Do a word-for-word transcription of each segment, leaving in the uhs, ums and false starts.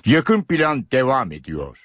Yakın Plan devam ediyor.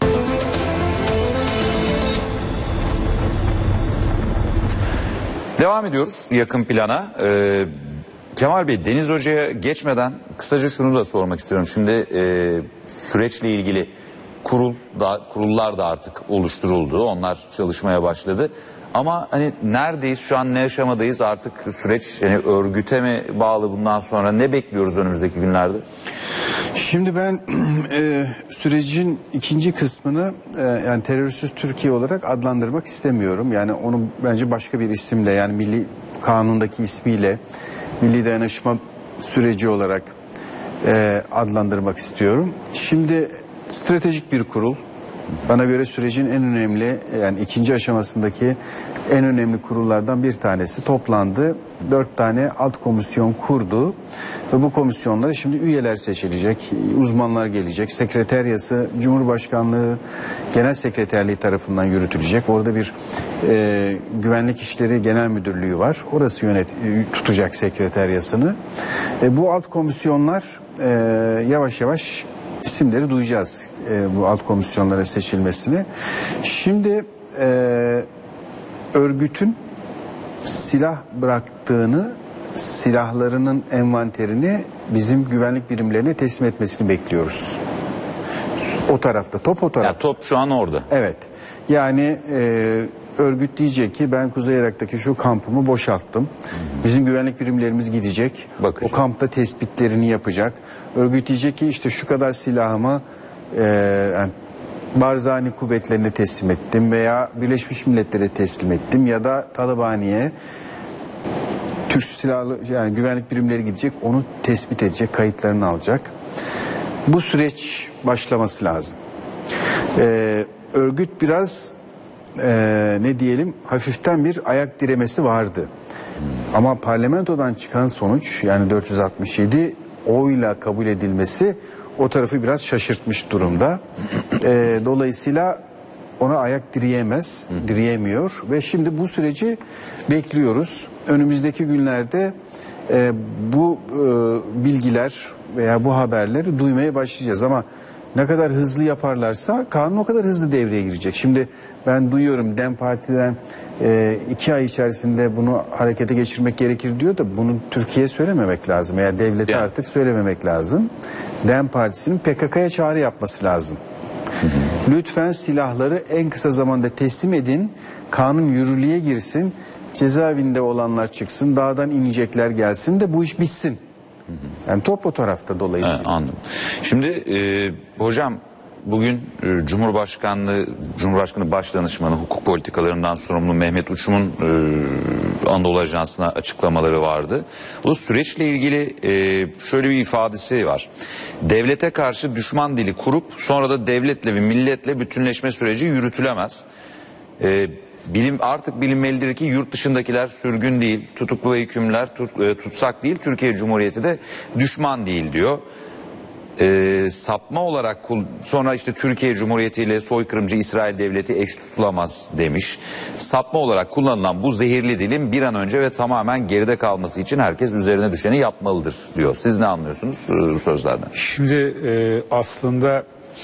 Devam ediyoruz yakın plana. Ee, Kemal Bey, Deniz Hoca'ya geçmeden kısaca şunu da sormak istiyorum. Şimdi e, süreçle ilgili kurul da, kurullar da artık oluşturuldu. Onlar çalışmaya başladı. Ama hani neredeyiz, şu an ne aşamadayız, artık süreç yani örgüte mi bağlı, bundan sonra ne bekliyoruz önümüzdeki günlerde? Şimdi ben e, sürecin ikinci kısmını e, yani terörsüz Türkiye olarak adlandırmak istemiyorum. Yani onu bence başka bir isimle, yani Milli Kanun'daki ismiyle Milli Dayanışma Süreci olarak e, adlandırmak istiyorum. Şimdi stratejik bir kurul. Bana göre sürecin en önemli, yani ikinci aşamasındaki en önemli kurullardan bir tanesi toplandı. Dört tane alt komisyon kurdu ve bu komisyonlara şimdi üyeler seçilecek, uzmanlar gelecek, sekreteryası Cumhurbaşkanlığı Genel Sekreterliği tarafından yürütülecek. Orada bir e, Güvenlik İşleri Genel Müdürlüğü var. Orası yönet tutacak sekreteryasını. E, bu alt komisyonlar e, yavaş yavaş isimleri duyacağız, e, bu alt komisyonlara seçilmesini. Şimdi e, örgütün silah bıraktığını, silahlarının envanterini bizim güvenlik birimlerine teslim etmesini bekliyoruz. O tarafta, top o tarafta. Ya top şu an orada. Evet. Yani e, örgüt diyecek ki ben Kuzey Irak'taki şu kampımı boşalttım. Bizim güvenlik birimlerimiz gidecek. Bakacak. O kampta tespitlerini yapacak. Örgüt diyecek ki işte şu kadar silahımı e, yani Barzani kuvvetlerine teslim ettim veya Birleşmiş Milletler'e teslim ettim ya da Talabani'ye, Türk silahlı yani güvenlik birimleri gidecek, onu tespit edecek, kayıtlarını alacak. Bu süreç başlaması lazım. Ee, örgüt biraz e, ne diyelim hafiften bir ayak diremesi vardı. Ama parlamentodan çıkan sonuç, yani dört yüz altmış yedi oyla kabul edilmesi o tarafı biraz şaşırtmış durumda. Ee, dolayısıyla ona ayak direyemez, direyemiyor ve şimdi bu süreci bekliyoruz. Önümüzdeki günlerde e, bu e, bilgiler veya bu haberleri duymaya başlayacağız ama ne kadar hızlı yaparlarsa kanun o kadar hızlı devreye girecek. Şimdi ben duyuyorum DEM Parti'den e, iki ay içerisinde bunu harekete geçirmek gerekir diyor da bunu Türkiye'ye söylememek lazım veya devlete yani artık söylememek lazım. DEM Partisi'nin P K K'ya çağrı yapması lazım. Hı hı. Lütfen silahları en kısa zamanda teslim edin, kanun yürürlüğe girsin, cezaevinde olanlar çıksın, dağdan inecekler gelsin de bu iş bitsin. Yani top o tarafta dolayısıyla. Evet, anladım. Şimdi e, hocam bugün e, Cumhurbaşkanlığı Cumhurbaşkanı Başdanışmanı hukuk politikalarından sorumlu Mehmet Uçum'un e, Anadolu Ajansı'na açıklamaları vardı. O süreçle ilgili e, şöyle bir ifadesi var. Devlete karşı düşman dili kurup sonra da devletle ve milletle bütünleşme süreci yürütülemez. E, Bilim, artık bilinmelidir ki yurt dışındakiler sürgün değil, tutuklu ve hükümler tut, e, tutsak değil, Türkiye Cumhuriyeti de düşman değil diyor. E, sapma olarak sonra işte Türkiye Cumhuriyeti ile soykırımcı İsrail Devleti eş tutulamaz demiş. Sapma olarak kullanılan bu zehirli dilin bir an önce ve tamamen geride kalması için herkes üzerine düşeni yapmalıdır diyor. Siz ne anlıyorsunuz bu sözlerden? Şimdi e, aslında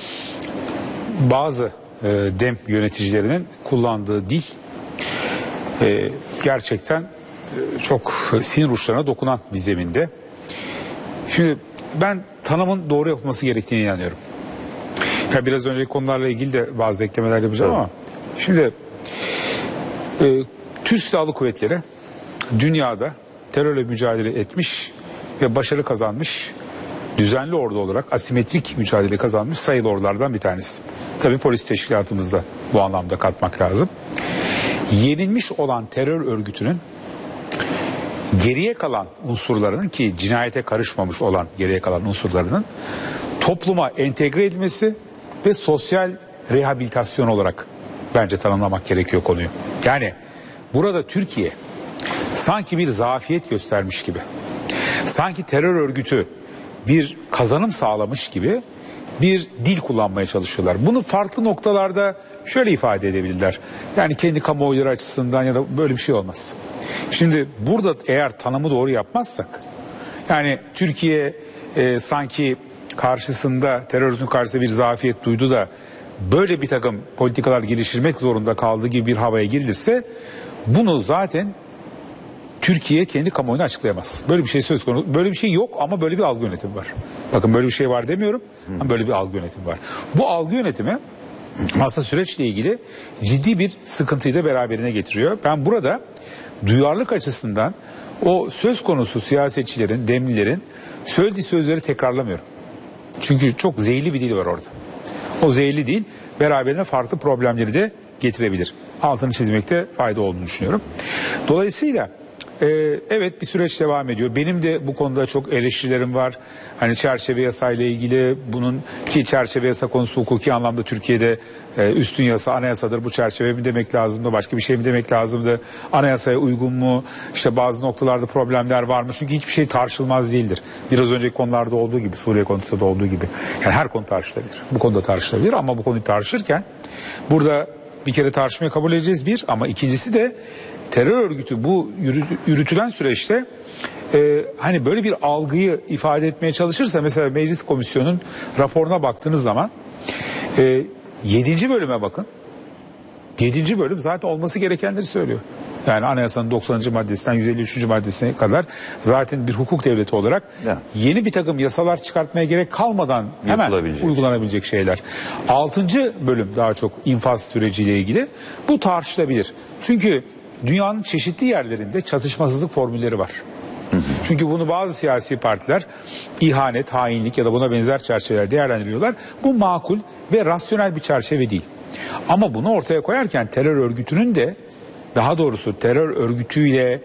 bazı DEM yöneticilerinin kullandığı dil e, gerçekten e, çok sinir uçlarına dokunan bir zeminde. Şimdi ben tanımın doğru yapılması gerektiğine inanıyorum. Ya biraz önceki konularla ilgili de bazı eklemeler yapacağım evet. Ama şimdi e, Türk Silahlı Kuvvetleri dünyada terörle mücadele etmiş ve başarı kazanmış, düzenli ordu olarak asimetrik mücadele kazanmış sayılı ordulardan bir tanesi. Tabii polis teşkilatımızda bu anlamda katmak lazım. Yenilmiş olan terör örgütünün geriye kalan unsurlarının, ki cinayete karışmamış olan geriye kalan unsurlarının topluma entegre edilmesi ve sosyal rehabilitasyon olarak bence tanımlamak gerekiyor konuyu. Yani burada Türkiye sanki bir zafiyet göstermiş gibi, sanki terör örgütü bir kazanım sağlamış gibi bir dil kullanmaya çalışıyorlar. Bunu farklı noktalarda şöyle ifade edebilirler. Yani kendi kamuoyları açısından ya da böyle bir şey olmaz. Şimdi burada eğer tanımı doğru yapmazsak, yani Türkiye e, sanki karşısında, terör örgütünün karşısında bir zafiyet duydu da böyle bir takım politikalar geliştirmek zorunda kaldığı gibi bir havaya girilirse bunu zaten Türkiye kendi kamuoyunu açıklayamaz. Böyle bir şey söz konusu. Böyle bir şey yok ama böyle bir algı yönetimi var. Bakın böyle bir şey var demiyorum ama böyle bir algı yönetimi var. Bu algı yönetimi aslında süreçle ilgili ciddi bir sıkıntıyı da beraberine getiriyor. Ben burada duyarlılık açısından o söz konusu siyasetçilerin, demlilerin söylediği sözleri tekrarlamıyorum. Çünkü çok zehirli bir dil var orada. O zehirli dil beraberine farklı problemleri de getirebilir. Altını çizmekte fayda olduğunu düşünüyorum. Dolayısıyla e, evet bir süreç devam ediyor. Benim de bu konuda çok eleştirilerim var. Hani çerçeve yasayla ilgili, bunun ki çerçeve yasa konusu hukuki anlamda Türkiye'de e, üstün yasa anayasadır. Bu çerçeve mi demek lazımdı, başka bir şey mi demek lazımdı? Anayasaya uygun mu? İşte bazı noktalarda problemler var mı? Çünkü hiçbir şey tartışılmaz değildir. Biraz önceki konularda olduğu gibi, Suriye konusunda da olduğu gibi. Yani her konu tartışılabilir. Bu konuda tartışılabilir ama bu konuyu tartışırken burada bir kere tartışmayı kabul edeceğiz bir, ama ikincisi de terör örgütü bu yürütülen süreçte e, hani böyle bir algıyı ifade etmeye çalışırsa, mesela Meclis Komisyonu'nun raporuna baktığınız zaman e, yedinci bölüme bakın. yedinci bölüm zaten olması gerekenleri söylüyor. Yani anayasanın doksanıncı maddesinden yüz elli üçüncü maddesine kadar zaten bir hukuk devleti olarak ya, yeni bir takım yasalar çıkartmaya gerek kalmadan hemen uygulanabilecek şeyler. altıncı bölüm daha çok infaz süreciyle ilgili. Bu tartışılabilir. Çünkü dünyanın çeşitli yerlerinde çatışmasızlık formülleri var. Hı hı. Çünkü bunu bazı siyasi partiler ihanet, hainlik ya da buna benzer çerçeveler değerlendiriyorlar. Bu makul ve rasyonel bir çerçeve değil. Ama bunu ortaya koyarken terör örgütünün de, daha doğrusu terör örgütüyle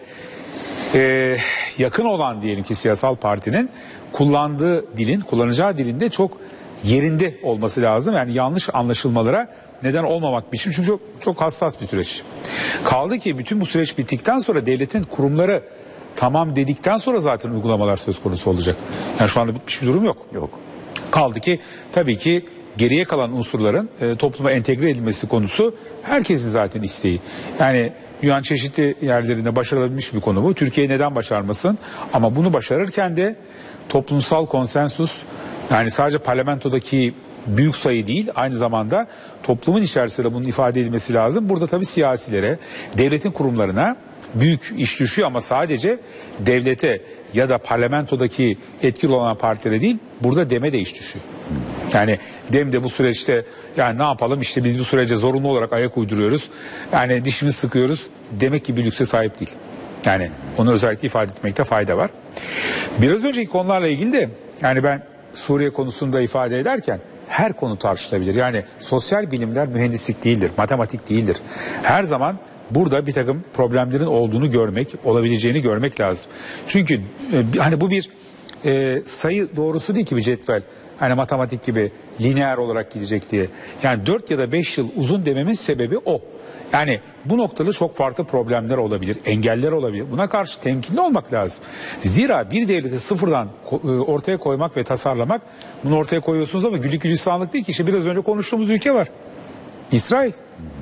e, yakın olan diyelim ki siyasal partinin kullandığı dilin, kullanacağı dilin de çok yerinde olması lazım. Yani yanlış anlaşılmalara neden olmamak biçim. Çünkü çok, çok hassas bir süreç. Kaldı ki bütün bu süreç bittikten sonra devletin kurumları tamam dedikten sonra zaten uygulamalar söz konusu olacak. Yani şu anda bitmiş bir durum yok. Yok. Kaldı ki tabii ki geriye kalan unsurların e, topluma entegre edilmesi konusu herkesin zaten isteği. Yani dünyanın çeşitli yerlerinde başarılabilmiş bir konu bu. Türkiye neden başarmasın? Ama bunu başarırken de toplumsal konsensus, yani sadece parlamentodaki büyük sayı değil, aynı zamanda toplumun içerisinde bunun ifade edilmesi lazım. Burada tabii siyasilere, devletin kurumlarına büyük iş düşüyor ama sadece devlete ya da parlamentodaki etkili olan partilere değil, burada deme de iş düşüyor. Yani dem de bu süreçte yani ne yapalım, işte biz bu sürece zorunlu olarak ayak uyduruyoruz. Yani dişimizi sıkıyoruz. Demek ki bir lükse sahip değil. Yani onu özellikle ifade etmekte fayda var. Biraz önceki konularla ilgili de yani ben Suriye konusunda ifade ederken her konu tartışılabilir. Yani sosyal bilimler mühendislik değildir, matematik değildir. Her zaman burada bir takım problemlerin olduğunu görmek, olabileceğini görmek lazım. Çünkü e, hani bu bir e, sayı doğrusu değil ki bir cetvel. Hani matematik gibi lineer olarak gidecek diye. Yani dört ya da beş yıl uzun dememin sebebi o. Yani bu noktada çok farklı problemler olabilir, engeller olabilir. Buna karşı temkinli olmak lazım. Zira bir devleti sıfırdan ortaya koymak ve tasarlamak, bunu ortaya koyuyorsunuz ama güllük gülistanlık değil ki. İşte biraz önce konuştuğumuz ülke var. İsrail.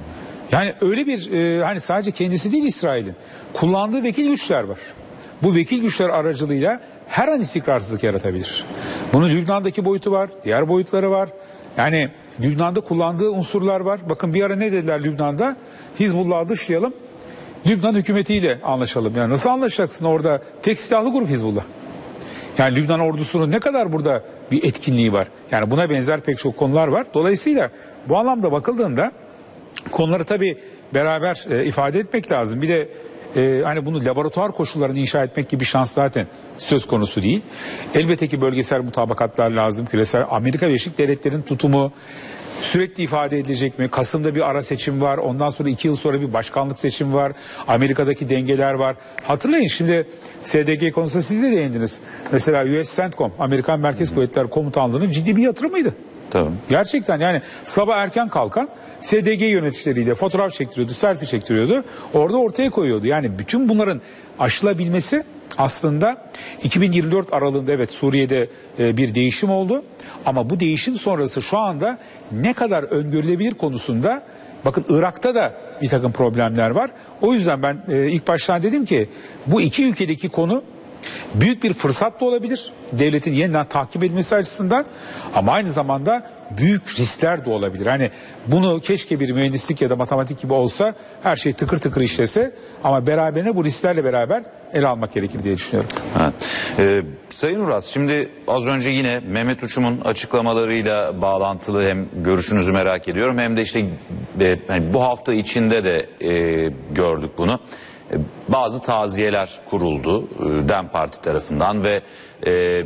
Yani öyle bir e, hani sadece kendisi değil İsrail'in kullandığı vekil güçler var. Bu vekil güçler aracılığıyla her an istikrarsızlık yaratabilir. Bunun Lübnan'daki boyutu var, diğer boyutları var. Yani Lübnan'da kullandığı unsurlar var. Bakın bir ara ne dediler Lübnan'da? Hizbullah'ı dışlayalım, Lübnan hükümetiyle anlaşalım. Yani nasıl anlaşacaksın orada? Tek silahlı grup Hizbullah. Yani Lübnan ordusunun ne kadar burada bir etkinliği var. Yani buna benzer pek çok konular var. Dolayısıyla bu anlamda bakıldığında konuları tabii beraber e, ifade etmek lazım. Bir de e, hani bunu laboratuvar koşullarını inşa etmek gibi bir şans zaten söz konusu değil. Elbette ki bölgesel mutabakatlar lazım. Küresel Amerika Birleşik Devletleri'nin tutumu sürekli ifade edilecek mi? Kasım'da bir ara seçim var. Ondan sonra iki yıl sonra bir başkanlık seçimi var. Amerika'daki dengeler var. Hatırlayın şimdi S D G konusunda siz de değindiniz. Mesela U S CENTCOM, Amerikan Merkez Kuvvetleri Komutanlığı'nın ciddi bir yatırımıydı. Tamam. Gerçekten yani sabah erken kalkan S D G yöneticileriyle fotoğraf çektiriyordu, selfie çektiriyordu. Orada ortaya koyuyordu. Yani bütün bunların aşılabilmesi aslında iki bin yirmi dört aralığında evet Suriye'de e, bir değişim oldu. Ama bu değişim sonrası şu anda ne kadar öngörülebilir konusunda, bakın Irak'ta da bir takım problemler var. O yüzden ben e, ilk baştan dedim ki bu iki ülkedeki konu büyük bir fırsat da olabilir devletin yeniden takip edilmesi açısından, ama aynı zamanda büyük riskler de olabilir. Hani bunu keşke bir mühendislik ya da matematik gibi olsa, her şey tıkır tıkır işlese, ama beraberine bu risklerle beraber ele almak gerekir diye düşünüyorum. Evet. Ee, Sayın Uras, şimdi az önce yine Mehmet Uçum'un açıklamalarıyla bağlantılı hem görüşünüzü merak ediyorum, hem de işte e, hani bu hafta içinde de e, gördük bunu. E, bazı taziyeler kuruldu e, DEM Parti tarafından ve e,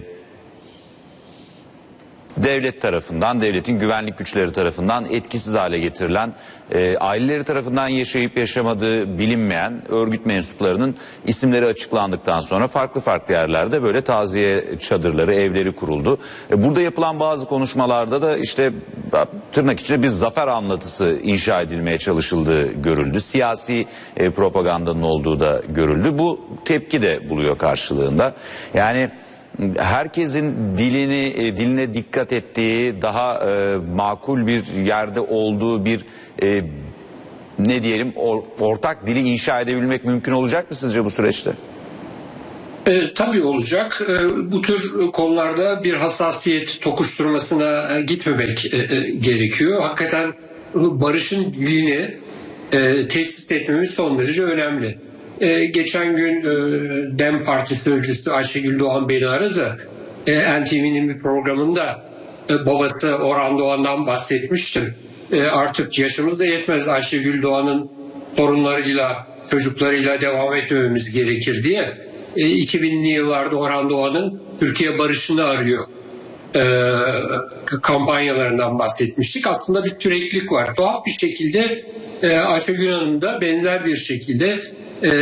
devlet tarafından, devletin güvenlik güçleri tarafından etkisiz hale getirilen, e, aileleri tarafından yaşayıp yaşamadığı bilinmeyen örgüt mensuplarının isimleri açıklandıktan sonra farklı farklı yerlerde böyle taziye çadırları, evleri kuruldu. E, burada yapılan bazı konuşmalarda da işte tırnak içinde bir zafer anlatısı inşa edilmeye çalışıldığı görüldü. Siyasi e, propagandanın olduğu da görüldü. Bu tepki de buluyor karşılığında. Yani herkesin dilini diline dikkat ettiği, daha e, makul bir yerde olduğu bir e, ne diyelim or, ortak dili inşa edebilmek mümkün olacak mı sizce bu süreçte? E, tabii olacak. E, bu tür konularda bir hassasiyet tokuşturmasına e, gitmemek e, e, gerekiyor. Hakikaten barışın dilini e, tesis etmemiz son derece önemli. Ee, geçen gün e, DEM Parti sözcüsü Ayşegül Doğan beni aradı. E, N T V'nin bir programında e, babası Orhan Doğan'dan bahsetmiştim. E, artık yaşımız da yetmez Ayşegül Doğan'ın torunlarıyla, çocuklarıyla devam etmemiz gerekir diye. E, iki binli yıllarda Orhan Doğan'ın Türkiye barışını arıyor e, kampanyalarından bahsetmiştik. Aslında bir süreklilik var. Tuhaf bir şekilde e, Ayşegül Hanım da benzer bir şekilde E,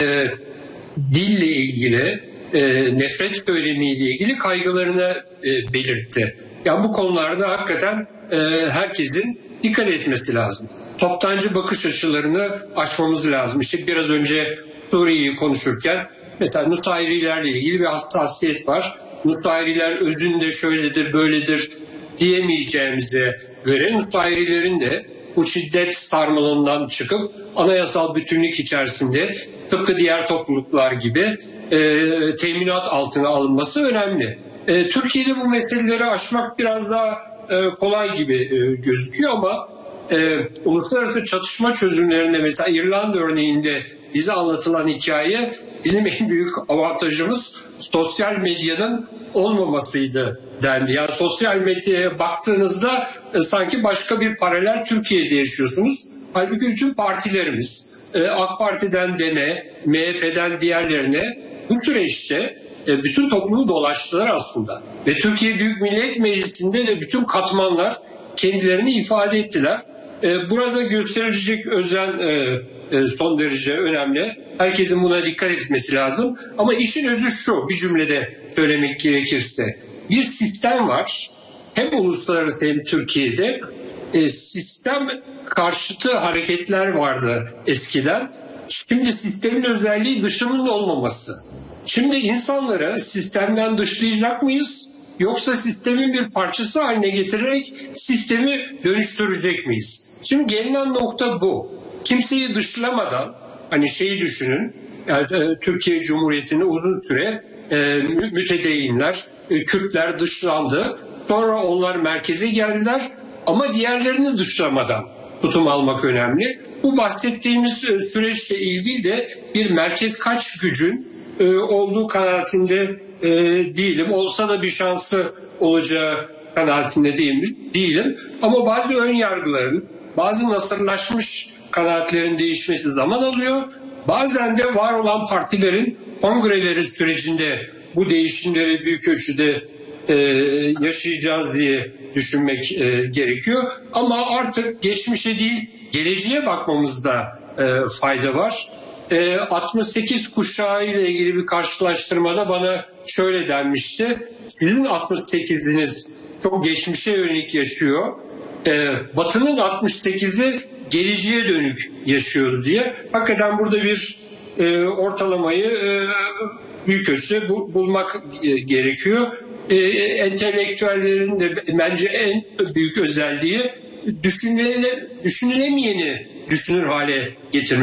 dille ilgili, e, nefret söylemiyle ilgili kaygılarını e, belirtti. Yani bu konularda hakikaten e, herkesin dikkat etmesi lazım. Toptancı bakış açılarını aşmamız lazım. İşte biraz önce Suriye'yi konuşurken mesela Nusayrilerle ilgili bir hassasiyet var. Nusayriler özünde şöyledir, böyledir diyemeyeceğimize göre Nusayrilerin de bu şiddet sarmalından çıkıp anayasal bütünlük içerisinde tıpkı diğer topluluklar gibi e, teminat altına alınması önemli. E, Türkiye'de bu meseleleri aşmak biraz daha e, kolay gibi e, gözüküyor ama e, uluslararası çatışma çözümlerinde mesela İrlanda örneğinde bize anlatılan hikaye, bizim en büyük avantajımız sosyal medyanın olmamasıydı dendi. Yani sosyal medyaya baktığınızda e, sanki başka bir paralel Türkiye'de yaşıyorsunuz. Halbuki bütün partilerimiz, e, AK Parti'den DEM'e, M H P'den diğerlerine bu süreçte e, bütün toplumu dolaştılar aslında. Ve Türkiye Büyük Millet Meclisi'nde de bütün katmanlar kendilerini ifade ettiler. E, burada gösterilecek özen e, e, son derece önemli. Herkesin buna dikkat etmesi lazım. Ama işin özü şu, bir cümlede söylemek gerekirse. Bir sistem var. Hem uluslararası hem Türkiye'de. E, sistem karşıtı hareketler vardı eskiden. Şimdi sistemin özelliği dışının olmaması. Şimdi insanları sistemden dışlayacak mıyız? Yoksa sistemin bir parçası haline getirerek sistemi dönüştürecek miyiz? Şimdi gelinen nokta bu. Kimseyi dışlamadan, hani şeyi düşünün, yani, e, Türkiye Cumhuriyeti'ni uzun süre e, mütedeyinler, e, Kürtler dışlandı. Sonra onlar merkeze geldiler ama diğerlerini dışlamadan tutum almak önemli. Bu bahsettiğimiz e, süreçle ilgili de bir merkez kaç gücün e, olduğu kanaatinde e, değilim. Olsa da bir şansı olacağı kanaatinde değilim. değilim. Ama bazı ön yargıların, bazı nasırlaşmış kanaatlerin değişmesi zaman alıyor. Bazen de var olan partilerin kongreleri sürecinde bu değişimleri büyük ölçüde e, yaşayacağız diye düşünmek e, gerekiyor. Ama artık geçmişe değil, geleceğe bakmamızda e, fayda var. E, altmış sekiz kuşağı ile ilgili bir karşılaştırmada bana şöyle denmişti. Sizin altmış sekiziniz çok geçmişe yönelik yaşıyor. E, Batı'nın altmış sekizi geleceğe dönük yaşıyordu diye. Hakikaten burada bir e, ortalamayı e, büyük ölçüde bu, bulmak e, gerekiyor. E, entelektüellerin de bence en büyük özelliği düşünüle, düşünülemeyeni düşünür hale getirmek.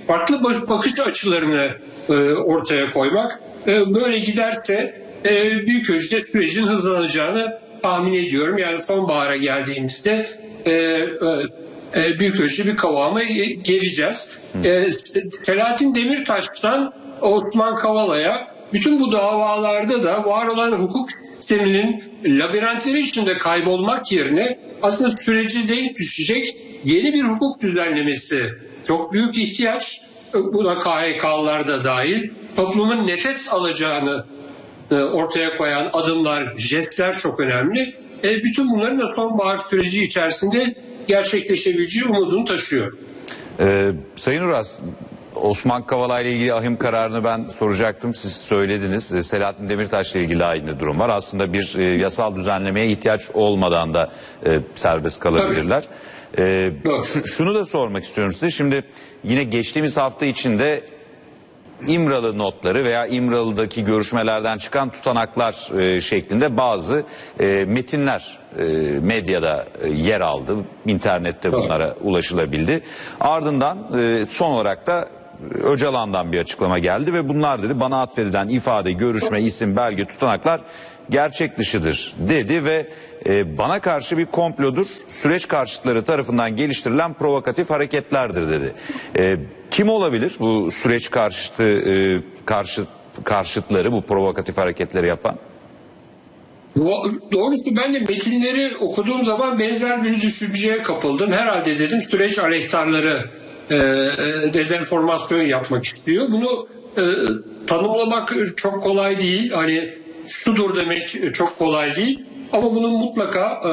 farklı bakış açılarını e, ortaya koymak. E, böyle giderse e, büyükölçüde sürecin hızlanacağını tahmin ediyorum. Yani sonbahara geldiğimizde e, e, büyükölçüde bir kıvama geleceğiz. E, Selahattin Demirtaş'tan Osman Kavala'ya bütün bu davalarda da var olan hukuk sisteminin labirentleri içinde kaybolmak yerine aslında süreci denk düşecek yeni bir hukuk düzenlemesi çok büyük ihtiyaç. Buna K H K'lılar da dahil toplumun nefes alacağını ortaya koyan adımlar, jestler çok önemli. E, bütün bunların da sonbahar süreci içerisinde gerçekleşebileceği umudunu taşıyor. Ee, Sayın Uras, Osman Kavala ile ilgili ahim kararını ben soracaktım. Siz söylediniz. Selahattin Demirtaş ile ilgili aynı durum var. Aslında bir e, yasal düzenlemeye ihtiyaç olmadan da e, serbest kalabilirler. E, şu, şunu da sormak istiyorum size. Şimdi yine geçtiğimiz hafta içinde İmralı notları veya İmralı'daki görüşmelerden çıkan tutanaklar e, şeklinde bazı e, metinler e, medyada e, yer aldı. İnternette bunlara ulaşılabildi. Ardından e, son olarak da Öcalan'dan bir açıklama geldi ve bunlar dedi bana atfedilen ifade, görüşme, isim, belge, tutanaklar gerçek dışıdır dedi ve e, bana karşı bir komplodur, süreç karşıtları tarafından geliştirilen provokatif hareketlerdir dedi. E, kim olabilir bu süreç karşıtı e, karşıt karşıtları, bu provokatif hareketleri yapan? Doğrusu ben de metinleri okuduğum zaman benzer bir düşünceye kapıldım. Herhalde dedim süreç aleyhtarları e, e, dezenformasyon yapmak istiyor. Bunu e, tanımlamak çok kolay değil. Hani şudur demek çok kolay değil. Ama bunun mutlaka e,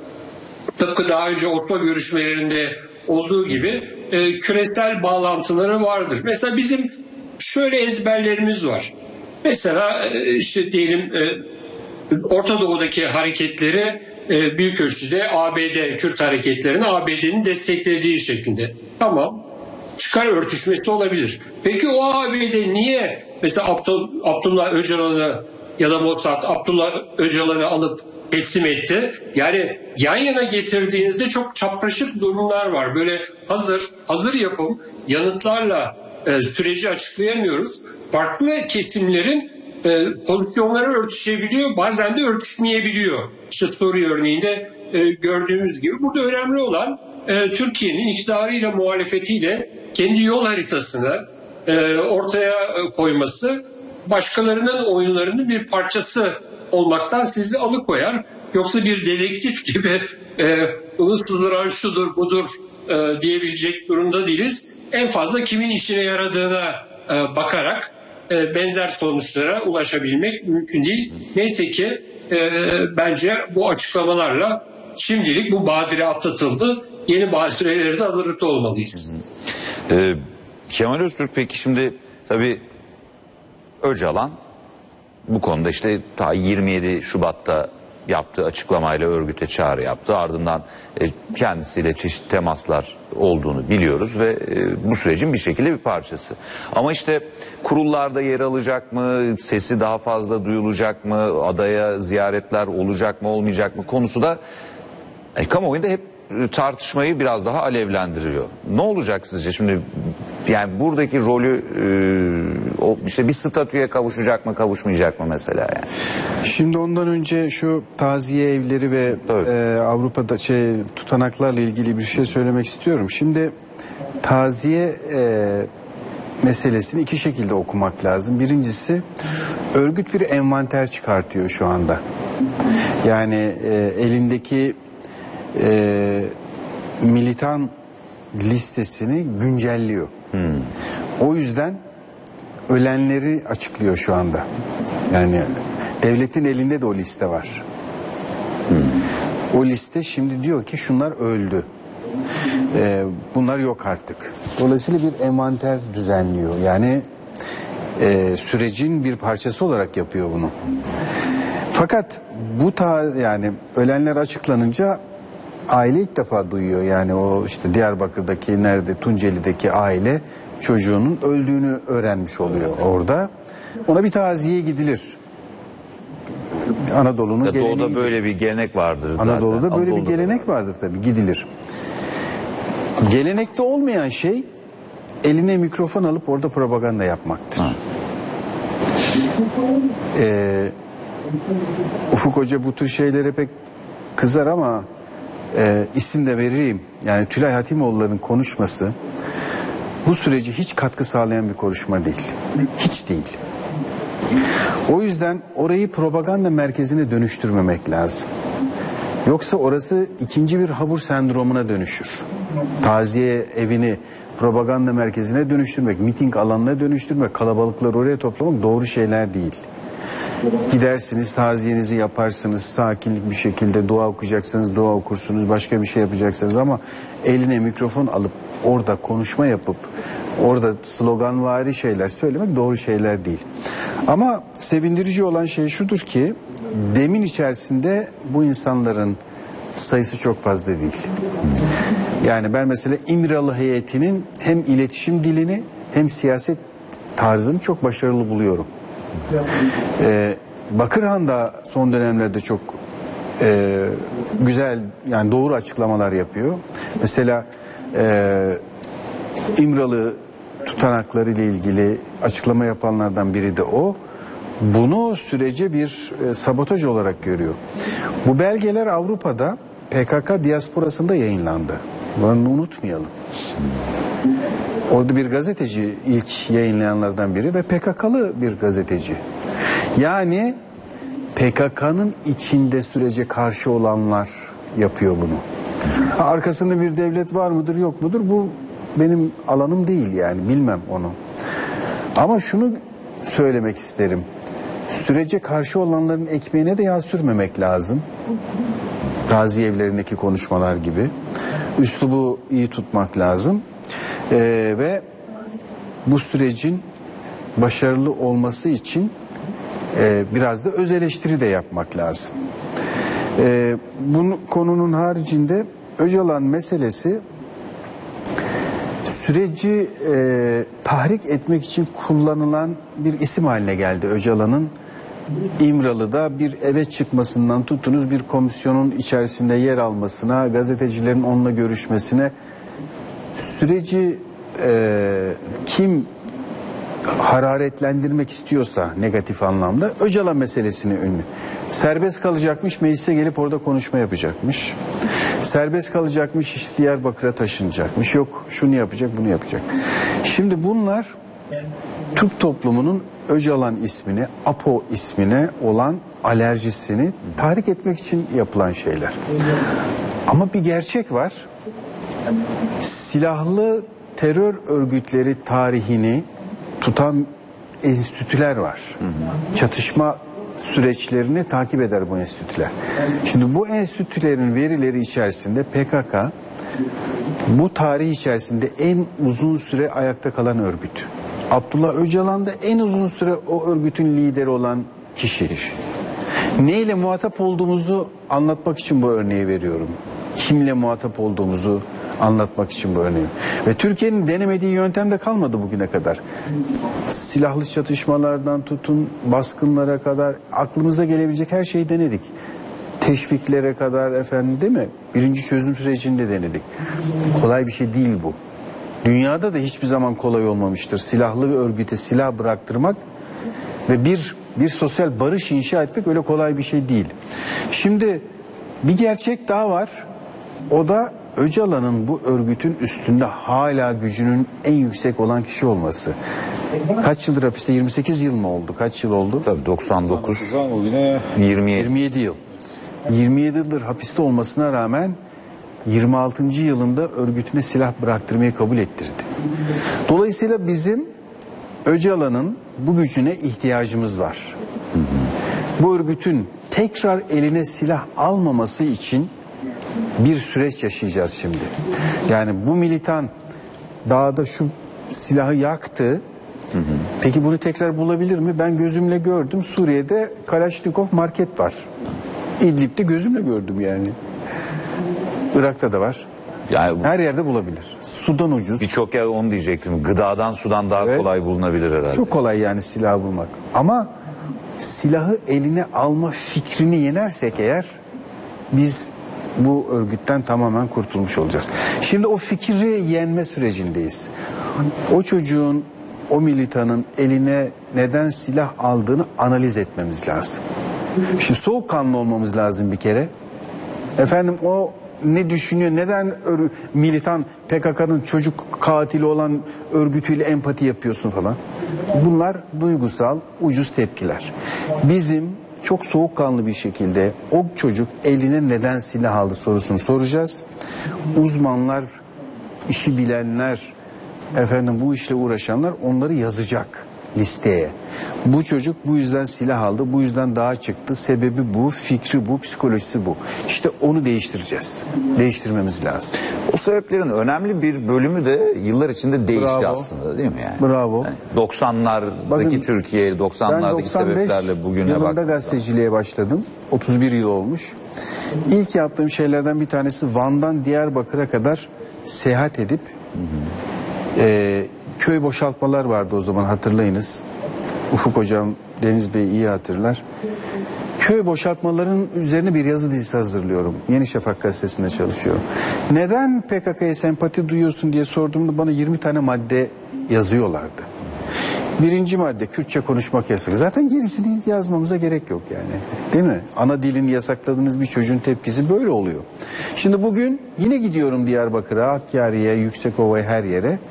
tıpkı daha önce Oslo görüşmelerinde olduğu gibi e, küresel bağlantıları vardır. Mesela bizim şöyle ezberlerimiz var. Mesela e, işte diyelim e, Orta Doğu'daki hareketleri e, büyük ölçüde A B D, Kürt hareketlerini A B D'nin desteklediği şeklinde. Tamam, çıkar örtüşmesi olabilir. Peki o A B D niye mesela Abdullah Öcalan'ı ya da Mossad Abdullah Öcalan'ı alıp teslim etti? Yani yan yana getirdiğinizde çok çapraşık durumlar var. Böyle hazır, hazır yapım yanıtlarla e, süreci açıklayamıyoruz. Farklı kesimlerin e, pozisyonları örtüşebiliyor, bazen de örtüşmeyebiliyor. İşte Suriye örneğinde e, gördüğümüz gibi. Burada önemli olan e, Türkiye'nin iktidarıyla muhalefetiyle kendi yol haritasını e, ortaya koyması, başkalarının oyunlarının bir parçası olmaktan sizi alıkoyar. Yoksa bir dedektif gibi e, ıssızdıran şudur budur e, diyebilecek durumda değiliz. En fazla kimin işine yaradığına e, bakarak e, benzer sonuçlara ulaşabilmek mümkün değil. Neyse ki e, bence bu açıklamalarla şimdilik bu badire atlatıldı. Yeni badirelere de hazırlıklı olmalıyız. Hı hı. Ee, Kemal Öztürk, peki şimdi tabii Öcalan bu konuda işte ta yirmi yedi Şubat'ta yaptığı açıklamayla örgüte çağrı yaptı. Ardından e, kendisiyle çeşitli temaslar olduğunu biliyoruz ve e, bu sürecin bir şekilde bir parçası. Ama işte kurullarda yer alacak mı, sesi daha fazla duyulacak mı, adaya ziyaretler olacak mı olmayacak mı konusu da e, kamuoyunda hep tartışmayı biraz daha alevlendiriyor. Ne olacak sizce şimdi? Yani buradaki rolü e, o işte bir statüye kavuşacak mı, kavuşmayacak mı mesela yani? Şimdi ondan önce şu taziye evleri ve e, Avrupa'da şey tutanaklarla ilgili bir şey söylemek istiyorum. Şimdi taziye e, meselesini iki şekilde okumak lazım. Birincisi, örgüt bir envanter çıkartıyor şu anda. Yani e, elindeki e, militan listesini güncelliyor. Hmm. O yüzden ölenleri açıklıyor şu anda. Yani devletin elinde de o liste var. Hmm. O liste şimdi diyor ki şunlar öldü. Ee, bunlar yok artık. Dolayısıyla bir envanter düzenliyor. Yani e, sürecin bir parçası olarak yapıyor bunu. Fakat bu ta yani ölenler açıklanınca aile ilk defa duyuyor. Yani o işte Diyarbakır'daki nerede Tunceli'deki aile çocuğunun öldüğünü öğrenmiş oluyor orada. Ona bir taziye gidilir. Anadolu'nun ya geleneği. Doğu'da böyle bir gelenek vardır zaten. Anadolu'da böyle Anadolu'da bir gelenek vardır tabii, gidilir. Gelenekte olmayan şey eline mikrofon alıp orada propaganda yapmaktır. Ee, Ufuk Hoca bu tür şeylere pek kızar ama e, isim de vereyim. Yani Tülay Hatimoğulları'nın konuşması bu süreci hiç katkı sağlayan bir konuşma değil. Hiç değil. O yüzden orayı propaganda merkezine dönüştürmemek lazım. Yoksa orası ikinci bir Habur sendromuna dönüşür. Taziye evini propaganda merkezine dönüştürmek, miting alanına dönüştürmek, kalabalıkları oraya toplamak doğru şeyler değil. Gidersiniz, taziyenizi yaparsınız, sakinlik bir şekilde dua okuyacaksınız, dua okursunuz, başka bir şey yapacaksınız ama eline mikrofon alıp orada konuşma yapıp orada sloganvari şeyler söylemek doğru şeyler değil. Ama sevindirici olan şey şudur ki demin içerisinde bu insanların sayısı çok fazla değil. Yani ben mesela İmralı heyetinin hem iletişim dilini hem siyaset tarzını çok başarılı buluyorum. Ee, Bakırhan da son dönemlerde çok e, güzel yani doğru açıklamalar yapıyor. Mesela e, İmralı tutanakları ile ilgili açıklama yapanlardan biri de o. Bunu sürece bir e, sabotaj olarak görüyor. Bu belgeler Avrupa'da P K K diasporasında yayınlandı. Bunu unutmayalım. Orada bir gazeteci ilk yayınlayanlardan biri ve P K K'lı bir gazeteci. Yani P K K'nın içinde sürece karşı olanlar yapıyor bunu. Arkasında bir devlet var mıdır yok mudur bu benim alanım değil yani bilmem onu. Ama şunu söylemek isterim. Sürece karşı olanların ekmeğine de yağ sürmemek lazım. Taziye evlerindeki konuşmalar gibi. Üslubu iyi tutmak lazım. Ee, ve bu sürecin başarılı olması için e, biraz da öz eleştiri de yapmak lazım. Ee, bu konunun haricinde Öcalan meselesi süreci e, tahrik etmek için kullanılan bir isim haline geldi. Öcalan'ın İmralı'da bir eve çıkmasından tutunuz bir komisyonun içerisinde yer almasına, gazetecilerin onunla görüşmesine, süreci e, kim hararetlendirmek istiyorsa negatif anlamda Öcalan meselesini ünlü. Serbest kalacakmış, meclise gelip orada konuşma yapacakmış. Serbest kalacakmış, işte Diyarbakır'a taşınacakmış. Yok şunu yapacak, bunu yapacak. Şimdi bunlar Türk toplumunun Öcalan ismine, Apo ismine olan alerjisini tahrik etmek için yapılan şeyler. Ama bir gerçek var. Silahlı terör örgütleri tarihini tutan enstitüler var. Çatışma süreçlerini takip eder bu enstitüler. Şimdi bu enstitülerin verileri içerisinde P K K bu tarih içerisinde en uzun süre ayakta kalan örgüt. Abdullah Öcalan da en uzun süre o örgütün lideri olan kişi. Neyle muhatap olduğumuzu anlatmak için bu örneği veriyorum. Kimle muhatap olduğumuzu anlatmak için bu örneği. Ve Türkiye'nin denemediği yöntem de kalmadı bugüne kadar. Silahlı çatışmalardan tutun baskınlara kadar aklımıza gelebilecek her şeyi denedik. Teşviklere kadar efendim değil mi? Birinci çözüm sürecinde denedik. Kolay bir şey değil bu. Dünyada da hiçbir zaman kolay olmamıştır. Silahlı bir örgüte silah bıraktırmak ve bir bir sosyal barış inşa etmek öyle kolay bir şey değil. Şimdi bir gerçek daha var. O da Öcalan'ın bu örgütün üstünde hala gücünün en yüksek olan kişi olması. Kaç yıldır hapiste? yirmi sekiz yıl mı oldu? Kaç yıl oldu? Tabii doksan dokuz, yirmi yedi. yirmi yedi yıl. yirmi yedi yıldır hapiste olmasına rağmen yirmi altıncı yılında örgütüne silah bıraktırmayı kabul ettirdi. Dolayısıyla bizim Öcalan'ın bu gücüne ihtiyacımız var. Hı hı. Bu örgütün tekrar eline silah almaması için bir süreç yaşayacağız şimdi. Yani bu militan dağda şu silahı yaktı. Hı hı. Peki bunu tekrar bulabilir mi? Ben gözümle gördüm. Suriye'de Kalaşnikov market var. İdlib'de gözümle gördüm yani. Irak'ta da var. Yani her yerde bulabilir. Sudan ucuz. Birçok yer onu diyecektim. Gıdadan sudan daha evet, kolay bulunabilir herhalde. Çok kolay yani silah bulmak. Ama silahı eline alma fikrini yenersek eğer biz bu örgütten tamamen kurtulmuş olacağız. Şimdi o fikri yenme sürecindeyiz. o çocuğun, o militanın eline neden silah aldığını analiz etmemiz lazım. Şimdi soğukkanlı olmamız lazım bir kere. Efendim o ne düşünüyor, neden ör- militan P K K'nın çocuk katili olan örgütüyle empati yapıyorsun falan. Bunlar duygusal, ucuz tepkiler. Bizim çok soğukkanlı bir şekilde o çocuk eline neden silah aldı sorusunu soracağız. Uzmanlar, işi bilenler, efendim bu işle uğraşanlar onları yazacak listeye. Bu çocuk bu yüzden silah aldı, bu yüzden dağa çıktı, sebebi bu, fikri bu, psikolojisi bu. İşte onu değiştireceğiz. Değiştirmemiz lazım. O sebeplerin önemli bir bölümü de yıllar içinde değişti Bravo. aslında, değil mi yani? Bravo. Yani doksanlardaki Bakın, Türkiye, Ben doksanlardaki doksan beş sebeplerle bugüne yılında baktığımızda. gazeteciliğe başladım. otuz bir yıl olmuş. İlk yaptığım şeylerden bir tanesi Van'dan Diyarbakır'a kadar seyahat edip e, köy boşaltmalar vardı o zaman, hatırlayınız. Ufuk hocam, Deniz Bey iyi hatırlar. Köy boşaltmalarının üzerine bir yazı dizisi hazırlıyorum. Yeni Şafak gazetesinde çalışıyorum. Neden P K K'ya sempati duyuyorsun diye sorduğumda bana yirmi tane madde yazıyorlardı. Birinci madde, Kürtçe konuşmak yasak. Zaten gerisini yazmamıza gerek yok yani. Değil mi? Ana dilini yasakladığınız bir çocuğun tepkisi böyle oluyor. Şimdi bugün yine gidiyorum Diyarbakır'a, Hakkari'ye, Yüksekova'ya, her yere.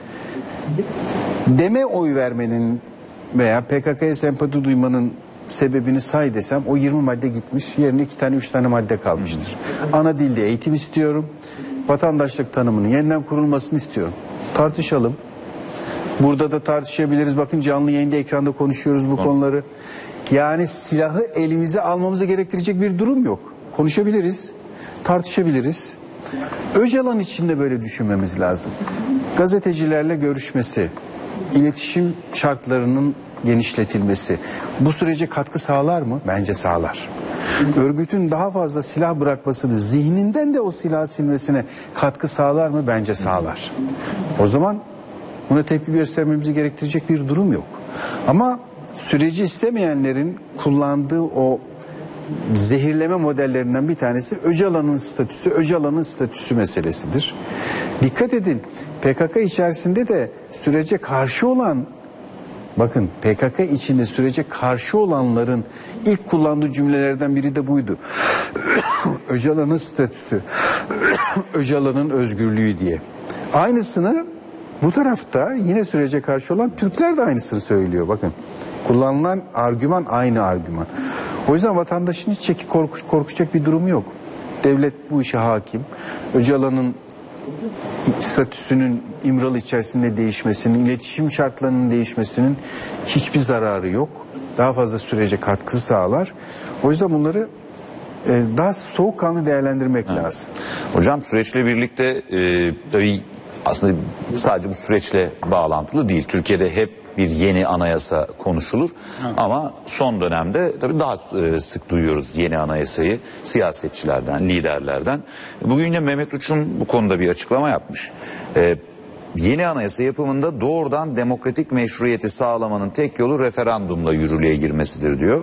Deme oy vermenin veya P K K'ya sempati duymanın sebebini say desem o yirmi madde gitmiş. Yerine iki tane üç tane madde kalmıştır. Ana dilde eğitim istiyorum. Vatandaşlık tanımının yeniden kurulmasını istiyorum. Tartışalım. Burada da tartışabiliriz. Bakın canlı yayında, ekranda konuşuyoruz bu konuları. Yani silahı elimize almamızı gerektirecek bir durum yok. Konuşabiliriz, tartışabiliriz. Öcalan için de böyle düşünmemiz lazım. Gazetecilerle görüşmesi, iletişim şartlarının genişletilmesi bu sürece katkı sağlar mı? Bence sağlar. Örgütün daha fazla silah bırakmasını, zihninden de o silah silmesine katkı sağlar mı? Bence sağlar. O zaman buna tepki göstermemizi gerektirecek bir durum yok. Ama süreci istemeyenlerin kullandığı o zehirleme modellerinden bir tanesi Öcalan'ın statüsü, Öcalan'ın statüsü meselesidir. Dikkat edin, P K K içerisinde de sürece karşı olan, bakın P K K içinde sürece karşı olanların ilk kullandığı cümlelerden biri de buydu. Öcalan'ın statüsü, Öcalan'ın özgürlüğü diye. Aynısını bu tarafta yine sürece karşı olan Türkler de aynısını söylüyor. Bakın kullanılan argüman aynı argüman. O yüzden vatandaşın hiç çeki korkuş, korkacak bir durumu yok. Devlet bu işe hakim. Öcalan'ın statüsünün İmralı içerisinde değişmesinin, iletişim şartlarının değişmesinin hiçbir zararı yok. Daha fazla sürece katkı sağlar. O yüzden bunları e, daha soğukkanlı değerlendirmek evet. lazım. Hocam süreçle birlikte e, tabii aslında sadece bu süreçle bağlantılı değil. Türkiye'de hep bir yeni anayasa konuşulur. Evet. Ama son dönemde tabii daha e, sık duyuyoruz yeni anayasayı siyasetçilerden, liderlerden. Bugün yine Mehmet Uçum bu konuda bir açıklama yapmış. E, yeni anayasa yapımında doğrudan demokratik meşruiyeti sağlamanın tek yolu referandumla yürürlüğe girmesidir diyor.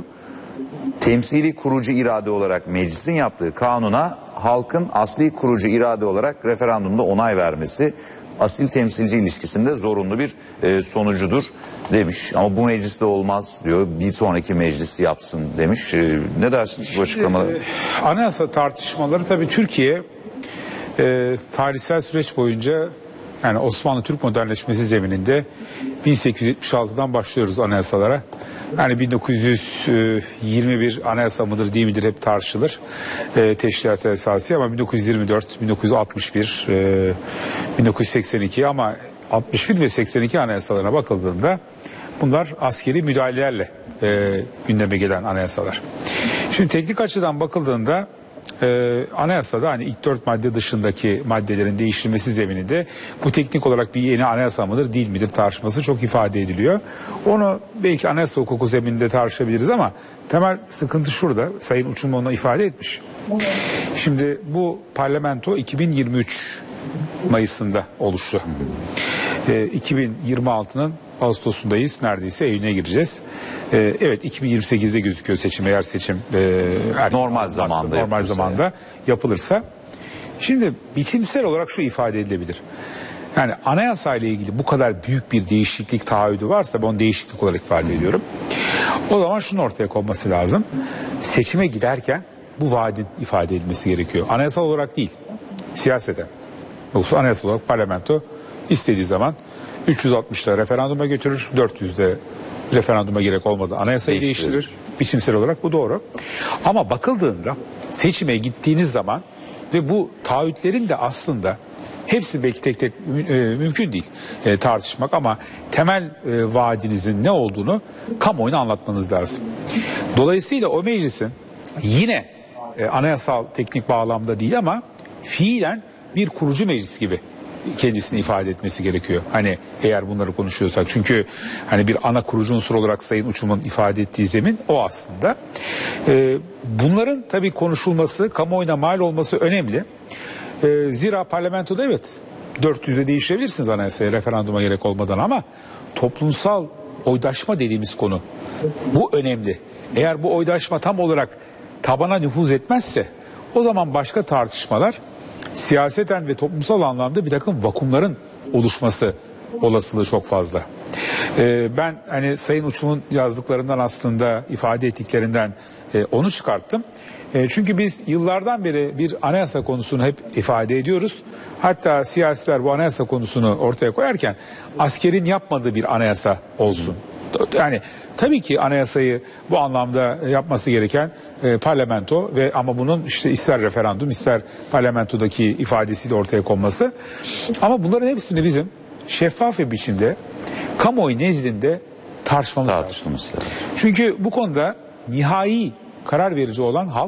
Temsili kurucu irade olarak meclisin yaptığı kanuna halkın asli kurucu irade olarak referandumda onay vermesi asil temsilci ilişkisinde zorunlu bir e, sonucudur demiş. Ama bu mecliste olmaz diyor. Bir sonraki meclis yapsın demiş. E, ne dersiniz bu açıklamalara? E, anayasa tartışmaları tabii Türkiye e, tarihsel süreç boyunca, yani Osmanlı Türk modernleşmesi zemininde bin sekiz yüz yetmiş altıdan başlıyoruz anayasalara. Yani bin dokuz yüz yirmi bir anayasa mıdır değil midir hep tartışılır. E, teşkilat esası ama bin dokuz yüz yirmi dört, bin dokuz yüz altmış bir, e, bin dokuz yüz seksen iki ama altmış bir ve seksen iki anayasalarına bakıldığında bunlar askeri müdahalelerle e, gündeme gelen anayasalar. Şimdi teknik açıdan bakıldığında Ee, anayasada hani ilk dört madde dışındaki maddelerin değiştirilmesi zemininde bu teknik olarak bir yeni anayasa mıdır değil midir tartışması çok ifade ediliyor. Onu belki anayasa hukuku zemininde tartışabiliriz ama temel sıkıntı şurada. Sayın Uçum onu ifade etmiş. Şimdi bu parlamento iki bin yirmi üç Mayıs'ında oluştu. Ee, iki bin yirmi altının Ağustos'undayız. Neredeyse Eylül'e gireceğiz. Ee, evet iki bin yirmi sekizde gözüküyor seçim, eğer seçim e, normal zamanda normal zamanda yani. yapılırsa. Şimdi biçimsel olarak şu ifade edilebilir. Yani anayasayla ilgili bu kadar büyük bir değişiklik taahhüdü varsa, ben onu değişiklik olarak ifade ediyorum. O zaman şunun ortaya konması lazım. Seçime giderken bu vaadin ifade edilmesi gerekiyor. Anayasal olarak değil, siyaseten. Yoksa anayasal olarak parlamento istediği zaman üç yüz altmışta referanduma götürür, dört yüzde referanduma gerek olmadı anayasayı değiştirir. değiştirir. Biçimsel olarak bu doğru. Ama bakıldığında seçime gittiğiniz zaman ve bu taahhütlerin de aslında hepsi belki tek tek e, mümkün değil e, tartışmak, ama temel e, vaadinizin ne olduğunu kamuoyuna anlatmanız lazım. Dolayısıyla o meclisin yine e, anayasal teknik bağlamda değil ama fiilen bir kurucu meclis gibi kendisini ifade etmesi gerekiyor. Hani eğer bunları konuşuyorsak, çünkü hani bir ana kurucu unsur olarak Sayın Uçum'un ifade ettiği zemin o aslında. Ee, bunların tabii konuşulması, kamuoyuna mal olması önemli. Ee, zira parlamentoda evet dört yüze değiştirebilirsiniz anayasaya referanduma gerek olmadan, ama toplumsal oydaşma dediğimiz konu bu önemli. Eğer bu oydaşma tam olarak tabana nüfuz etmezse o zaman başka tartışmalar, siyaseten ve toplumsal anlamda bir takım vakumların oluşması olasılığı çok fazla. Ee, ben hani Sayın Uçum'un yazdıklarından, aslında ifade ettiklerinden e, onu çıkarttım. E, çünkü biz yıllardan beri bir anayasa konusunu hep ifade ediyoruz. Hatta siyasiler bu anayasa konusunu ortaya koyarken askerin yapmadığı bir anayasa olsun. Yani tabii ki anayasayı bu anlamda yapması gereken e, parlamento ve ama bunun işte ister referandum ister parlamentodaki ifadesiyle ortaya konması. Ama bunların hepsini bizim şeffaf bir biçimde kamuoyu nezdinde tartışmamız lazım. lazım. Çünkü bu konuda nihai karar verici olan halk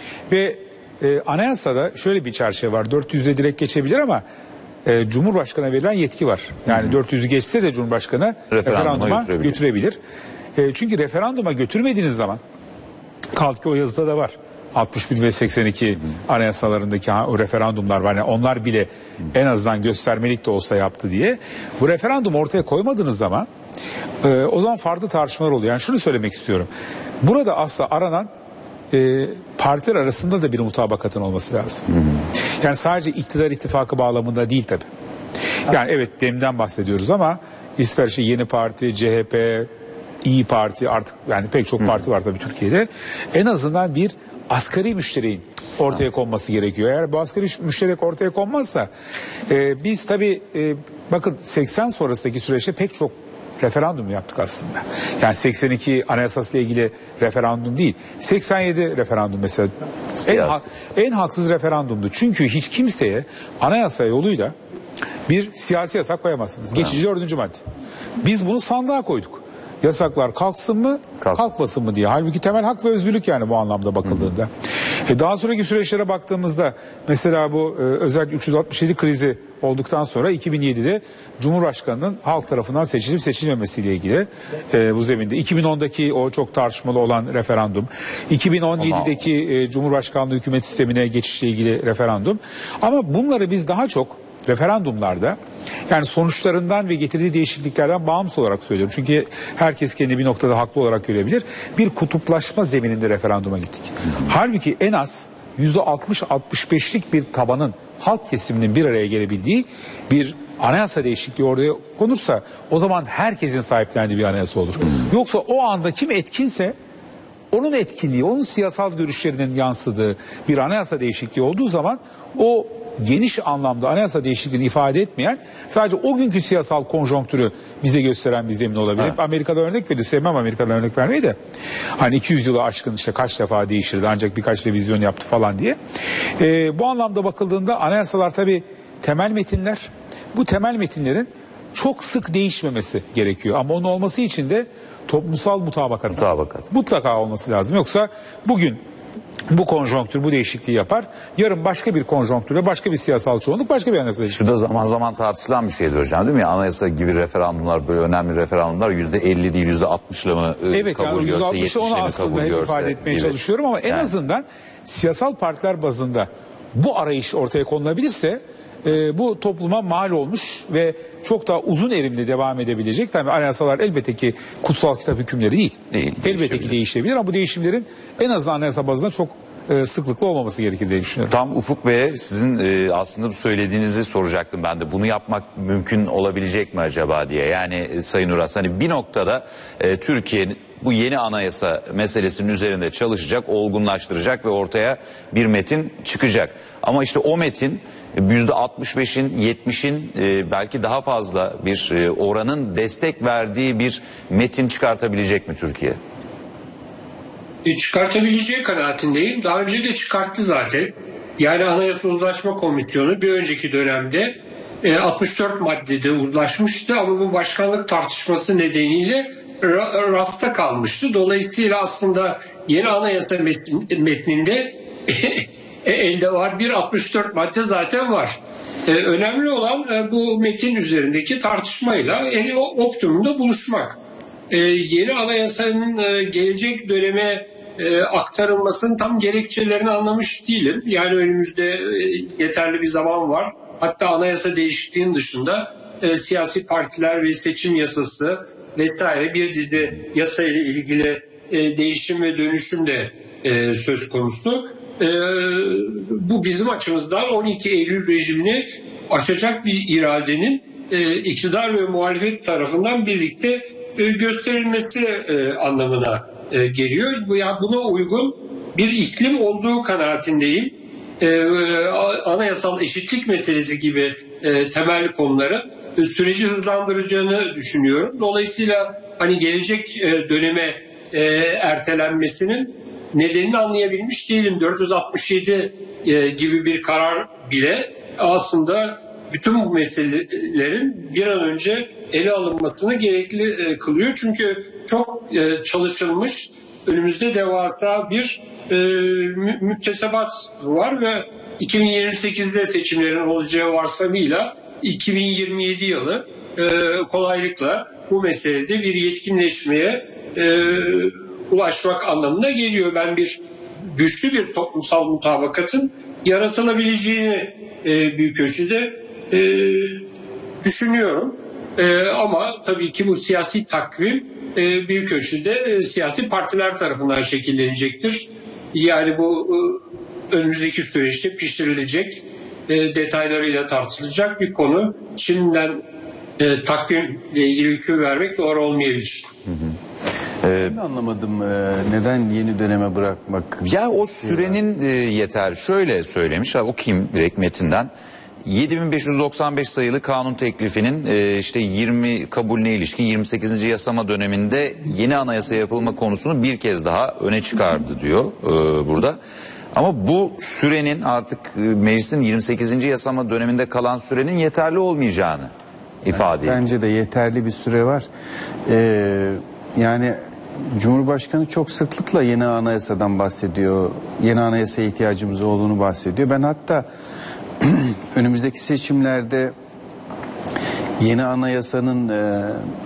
ve e, anayasada şöyle bir çerçeve var. dört yüze direkt geçebilir ama e, Cumhurbaşkanı'na verilen yetki var. Yani dört yüzü geçse de Cumhurbaşkanı referanduma, referanduma götürebilir. götürebilir. E, çünkü referanduma götürmediğiniz zaman, kaldı ki o yazıda da var, altmış bir ve seksen iki hı. anayasalarındaki o referandumlar var. Yani onlar bile hı. en azından göstermelik de olsa yaptı diye. Bu referandum ortaya koymadığınız zaman e, o zaman farklı tartışmalar oluyor. Yani şunu söylemek istiyorum. Burada aslında aranan e, partiler arasında da bir mutabakatın olması lazım. Hı hı. Yani sadece iktidar ittifakı bağlamında değil tabii. Yani evet DEM'den bahsediyoruz ama ister işte Yeni Parti, C H P, İyi Parti, artık yani pek çok parti var tabii Türkiye'de. En azından bir asgari müştereğin ortaya konması gerekiyor. Eğer bu asgari müşterek ortaya konmazsa e, biz tabii e, bakın seksen sonrasındaki süreçte pek çok referandum yaptık aslında. Yani seksen iki anayasasıyla ilgili referandum değil. seksen yedi referandum mesela en, ha, en haksız referandumdu. Çünkü hiç kimseye anayasa yoluyla bir siyasi yasak koyamazsınız. Geçici dördüncü madde. Biz bunu sandığa koyduk. Yasaklar kalksın mı, Kalk. kalkmasın mı diye. Halbuki temel hak ve özgürlük yani bu anlamda bakıldığında. E daha sonraki süreçlere baktığımızda mesela bu e, özellikle üç yüz altmış yedi krizi olduktan sonra iki bin yedide Cumhurbaşkanı'nın halk tarafından seçilip seçilmemesiyle ilgili e, bu zeminde. iki bin ondaki o çok tartışmalı olan referandum. iki bin on yedideki e, Cumhurbaşkanlığı hükümet sistemine geçişle ilgili referandum. Ama bunları biz daha çok referandumlarda, yani sonuçlarından ve getirdiği değişikliklerden bağımsız olarak söylüyorum. Çünkü herkes kendi bir noktada haklı olarak görebilir. Bir kutuplaşma zemininde referanduma gittik. Halbuki en az yüzde altmış altmış beşlik bir tabanın, halk kesiminin bir araya gelebildiği bir anayasa değişikliği oraya konursa o zaman herkesin sahiplendiği bir anayasa olur. Yoksa o anda kim etkinse onun etkinliği, onun siyasal görüşlerinin yansıdığı bir anayasa değişikliği olduğu zaman o geniş anlamda anayasa değişikliğini ifade etmeyen, sadece o günkü siyasal konjonktürü bize gösteren bir zemin olabilir. Hep Amerika'da örnek veriyor. Sevmem Amerika'da örnek vermeyi de. Hani iki yüz yılı aşkın işte kaç defa değiştirdi ancak birkaç revizyon yaptı falan diye. Ee, bu anlamda bakıldığında anayasalar tabii temel metinler. Bu temel metinlerin çok sık değişmemesi gerekiyor. Ama onun olması için de toplumsal mutabakat, mutabakat mutlaka olması lazım. Yoksa bugün bu konjonktür bu değişikliği yapar. Yarın başka bir konjonktürle başka bir siyasal çoğunluk başka bir anayasa. Şu da zaman zaman tartışılan bir şeydir hocam, değil mi? Anayasa gibi referandumlar, böyle önemli referandumlar yüzde elli değil yüzde altmışla mı evet, kabul yani görse, yetmişle onu aslında hep ifade etmeye gibi çalışıyorum ama en yani. azından siyasal partiler bazında bu arayış ortaya konulabilirse e, bu topluma mal olmuş ve çok daha uzun erimli devam edebilecek. Tabii anayasalar elbette ki kutsal kitap hükümleri değil. değil elbette ki değişebilir ama bu değişimlerin en azından anayasa bazında çok e, sıklıkla olmaması gerekir diye düşünüyorum. Tam Ufuk Bey'e sizin e, aslında bu söylediğinizi soracaktım ben de. Bunu yapmak mümkün olabilecek mi acaba diye. Yani e, Sayın Uras, hani bir noktada e, Türkiye'nin bu yeni anayasa meselesinin üzerinde çalışacak, olgunlaştıracak ve ortaya bir metin çıkacak. Ama işte o metin yüzde altmış beşin, yetmişin e, belki daha fazla bir e, oranın destek verdiği bir metin çıkartabilecek mi Türkiye? E, çıkartabileceği kanaatindeyim. Daha önce de çıkarttı zaten. Yani Anayasa Uzlaşma Komisyonu bir önceki dönemde e, altmış dört maddede uzlaşmıştı ama bu başkanlık tartışması nedeniyle ra- rafta kalmıştı. Dolayısıyla aslında yeni anayasa metn- metninde elde var bir altmış dört madde zaten var. E, önemli olan e, bu metin üzerindeki tartışmayla en optimumda buluşmak. E, yeni anayasanın e, gelecek döneme e, aktarılmasının tam gerekçelerini anlamış değilim. Yani önümüzde e, yeterli bir zaman var. Hatta anayasa değişikliğinin dışında e, siyasi partiler ve seçim yasası vesaire bir dizi yasayla ilgili e, değişim ve dönüşüm de e, söz konusu. E, bu bizim açımızdan on iki Eylül rejimini aşacak bir iradenin e, iktidar ve muhalefet tarafından birlikte e, gösterilmesi e, anlamına e, geliyor. Bu, ya buna uygun bir iklim olduğu kanaatindeyim. E, anayasal eşitlik meselesi gibi e, temel konuların e, süreci hızlandıracağını düşünüyorum. Dolayısıyla hani gelecek e, döneme e, ertelenmesinin nedenini anlayabilmiş değilim. dört yüz altmış yedi e, gibi bir karar bile aslında bütün bu meselelerin bir an önce ele alınmasını gerekli e, kılıyor. Çünkü çok e, çalışılmış, önümüzde devasa bir e, mü- müktesebat var ve iki bin yirmi sekizde seçimlerin olacağı varsayımıyla iki bin yirmi yedi yılı e, kolaylıkla bu meselede bir yetkinleşmeye e, ulaşmak anlamına geliyor. Ben bir güçlü bir toplumsal mutabakatın yaratılabileceğini e, büyük ölçüde e, düşünüyorum. E, ama tabii ki bu siyasi takvim e, büyük ölçüde e, siyasi partiler tarafından şekillenecektir. Yani bu e, önümüzdeki süreçte pişirilecek, e, detaylarıyla tartışılacak bir konu. Şimdiden e, takvimle ilgili hüküm vermek doğru olmayabilir. Hı hı. Ben anlamadım neden yeni döneme bırakmak. Ya o sürenin yeter. Şöyle söylemiş, okuyayım direkt metinden. yedi bin beş yüz doksan beş sayılı kanun teklifinin işte yirmi kabulüne ilişkin yirmi sekizinci yasama döneminde yeni anayasa yapılma konusunu bir kez daha öne çıkardı diyor burada. Ama bu sürenin artık meclisin yirmi sekizinci yasama döneminde kalan sürenin yeterli olmayacağını ifade ediyor. Bence de yeterli bir süre var. Ee, yani Cumhurbaşkanı çok sıklıkla yeni anayasadan bahsediyor. Yeni anayasaya ihtiyacımız olduğunu bahsediyor. Ben hatta önümüzdeki seçimlerde yeni anayasanın e,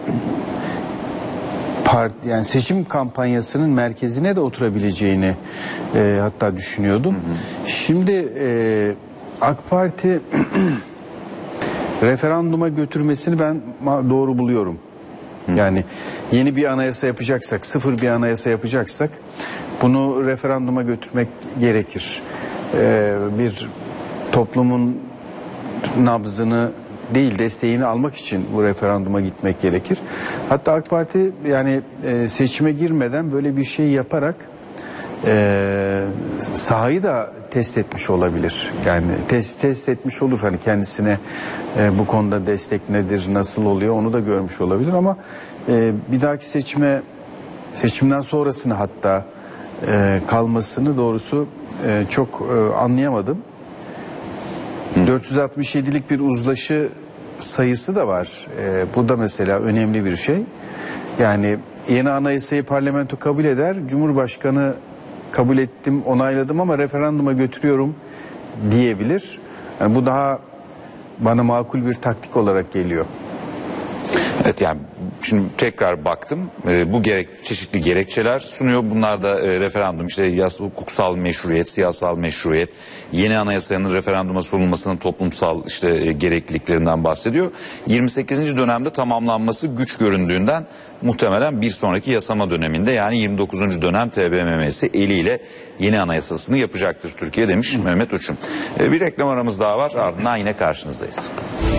part, yani seçim kampanyasının merkezine de oturabileceğini e, hatta düşünüyordum. Hı hı. Şimdi e, AK Parti referanduma götürmesini ben doğru buluyorum. Yani yeni bir anayasa yapacaksak, sıfır bir anayasa yapacaksak bunu referanduma götürmek gerekir. Ee, bir toplumun nabzını değil desteğini almak için bu referanduma gitmek gerekir. Hatta AK Parti yani e, seçime girmeden böyle bir şey yaparak e, sahayı da test etmiş olabilir. Yani test, test etmiş olur hani kendisine e, bu konuda destek nedir, nasıl oluyor onu da görmüş olabilir ama e, bir dahaki seçime seçimden sonrasını hatta e, kalmasını doğrusu e, çok e, anlayamadım. Hı. dört yüz altmış yedilik bir uzlaşı sayısı da var. E, bu da mesela önemli bir şey. Yani yeni anayasayı parlamento kabul eder, Cumhurbaşkanı kabul ettim, onayladım ama referanduma götürüyorum diyebilir. Yani bu daha bana makul bir taktik olarak geliyor. Evet, yani şimdi tekrar baktım. E, bu gerek çeşitli gerekçeler sunuyor. Bunlar da e, referandum, işte yas, hukuksal meşruiyet, siyasal meşruiyet, yeni anayasanın referanduma sunulmasının toplumsal işte e, gerekliliklerinden bahsediyor. yirmi sekizinci dönemde tamamlanması güç göründüğünden muhtemelen bir sonraki yasama döneminde, yani yirmi dokuzuncu dönem T B M M'si eliyle yeni anayasasını yapacaktır Türkiye demiş Mehmet Uçum. E, bir reklam aramız daha var, ardından yine karşınızdayız.